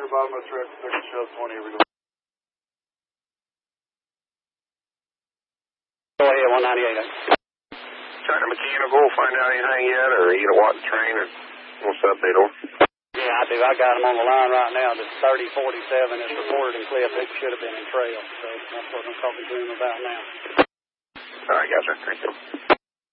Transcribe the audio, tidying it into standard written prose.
the bottom of the truck, 30 shows 20 every go. Go ahead, 198. China Mechanical, find out anything yet, or you know what the train, or what's the update on? Yeah, I do. I got them on the line right now. The 3047 is reported in Cliff. It should have been in Trail, so that's what I'm talking to him about now. All right, gotcha. Thank you.